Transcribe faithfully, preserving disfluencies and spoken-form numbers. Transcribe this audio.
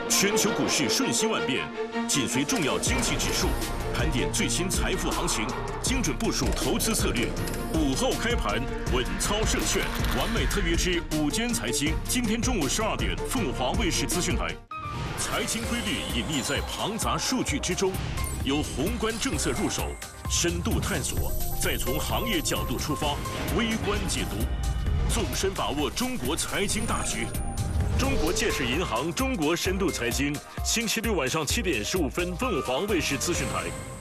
全球股市瞬息万变，紧随重要经济指数，盘点最新财富行情，精准部署投资策略。午后开盘，稳操胜券，完美特约之午间财经，今天中午十二点，凤凰卫视资讯台。财经规律隐匿在庞杂数据之中，由宏观政策入手，深度探索，再从行业角度出发，微观解读，纵深把握中国财经大局。中国建设银行中国深度财经，星期六晚上七点十五分，凤凰卫视资讯台。